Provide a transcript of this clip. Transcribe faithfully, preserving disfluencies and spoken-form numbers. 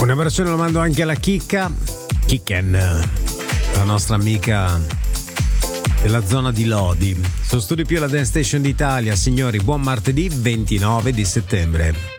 Un abbraccione lo mando anche alla Chicca, Chicken, la nostra amica della zona di Lodi. Su Studio Più, la Dance Station d'Italia, signori, buon martedì ventinove di settembre.